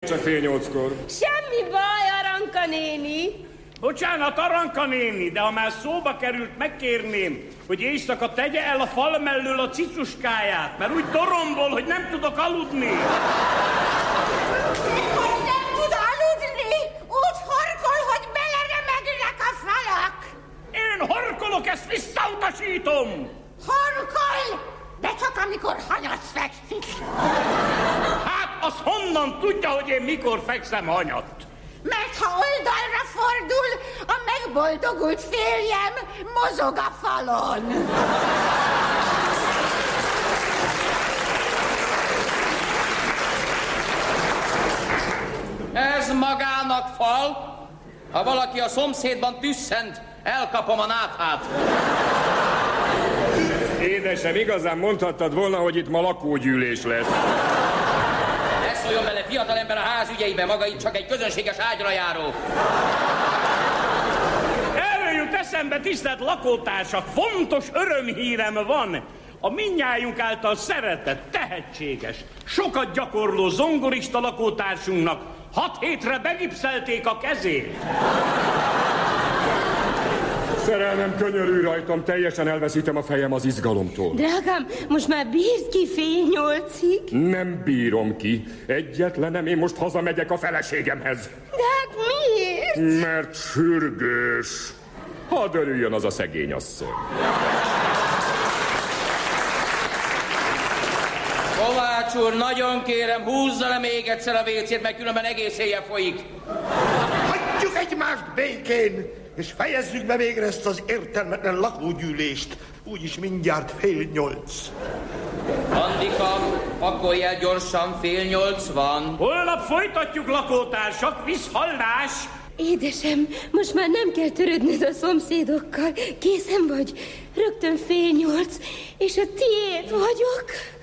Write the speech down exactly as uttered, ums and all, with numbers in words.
Csak fél nyolckor. Semmi baj, Aranka néni. Bocsánat, Aranka néni, de ha már szóba került, megkérném, hogy éjszaka tegye el a fal mellől a cicuskáját, mert úgy dorombol, hogy nem tudok aludni. Hogy nem tud aludni? Úgy horkol, hogy beleremegnek a falak. Én horkolok, ezt visszautasítom. Horkol, de csak amikor hanyat fekszik. Hát, az honnan tudja, hogy én mikor fekszem hanyat? Mert ha oldalra fordul, a megboldogult férjem mozog a falon. Ez magának fal? Ha valaki a szomszédban tüsszent, elkapom a náthát. Édesem, igazán mondhattad volna, hogy itt ma lakógyűlés lesz. Ne szóljon bele, fiatalember a ház ügyeibe, maga itt csak egy közönséges ágyra járó. Erről jut eszembe, tisztelt lakótársak, fontos örömhírem van. A mindnyájunk által szeretett, tehetséges, sokat gyakorló zongorista lakótársunknak hat hétre begipszelték a kezét. Szerelmem, könyörülj rajtam, teljesen elveszítem a fejem az izgalomtól. Drágám, most már bírd ki fél nyolcig? Nem bírom ki. Egyetlenem, én most hazamegyek a feleségemhez. De hát miért? Mert sürgős. Hadd örüljön az a szegény asszony. Kovács úr, nagyon kérem, húzza le még egyszer a vécét, mert különben egész éjjel folyik. Hagyjuk egymást békén, és fejezzük be végre ezt az értelmetlen lakógyűlést. Úgyis mindjárt fél nyolc. Andika, pakolj el gyorsan, fél nyolc van. Holnap folytatjuk, lakótársak, viszhallás! Édesem, most már nem kell törődnöd a szomszédokkal. Készen vagy? Rögtön fél nyolc, és a tiéd vagyok.